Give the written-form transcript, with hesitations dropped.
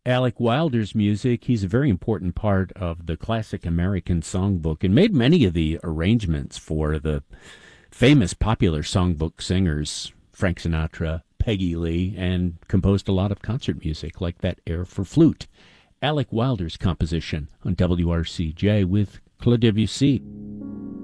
Alec Wilder's music. He's a very important part of the classic American songbook and made many of the arrangements for the famous popular songbook singers, Frank Sinatra, Peggy Lee, and composed a lot of concert music like that Air for Flute. Alec Wilder's composition on WRCJ with Claude Debussy.